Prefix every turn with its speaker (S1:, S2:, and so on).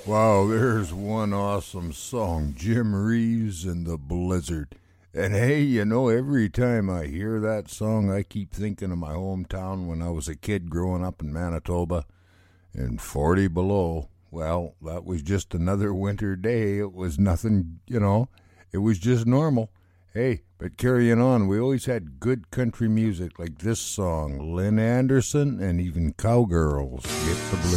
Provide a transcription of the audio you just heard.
S1: Wow, there's one awesome song, Jim Reeves and the Blizzard. And hey, every time I hear that song, I keep thinking of my hometown when I was a kid growing up in Manitoba and 40 below. Well, that was just another winter day. It was nothing, it was just normal. Hey, but carrying on, we always had good country music like this song, Lynn Anderson, and even Cowgirls. Get the Blizzard.